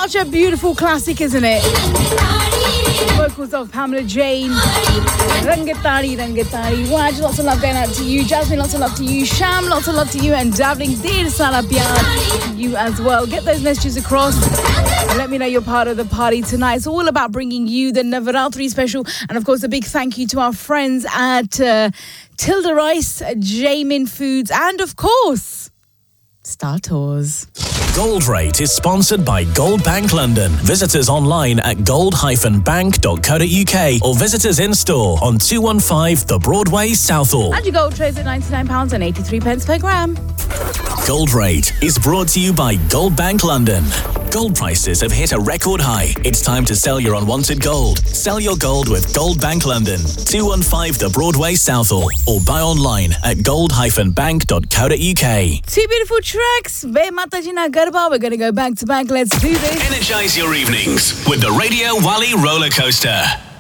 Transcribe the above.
Such a beautiful classic, isn't it? Vocals of Pamela Jane. Rangatari, Rangatari. Waj, lots of love going out to you. Jasmine, lots of love to you. Sham, lots of love to you. And Davling, Dir Sara Pyar to you as well. Get those messages across. Let me know you're part of the party tonight. It's all about bringing you the Navaratri special. And of course, a big thank you to our friends at Tilda Rice, Jamin Foods, and of course, Star Tours. Gold Rate is sponsored by Gold Bank London. Visit us online at gold-bank.co.uk or visit us in store on 215 The Broadway, Southall. And your gold trades at £99.83 per gram. Gold Rate is brought to you by Gold Bank London. Gold prices have hit a record high. It's time to sell your unwanted gold. Sell your gold with Gold Bank London, 215 The Broadway, Southall, or buy online at gold-bank.co.uk. Two beautiful tracks. Ve Mataji Na Garba. We're going to go back to back. Let's do this. Energize your evenings with the Radio Wally roller coaster.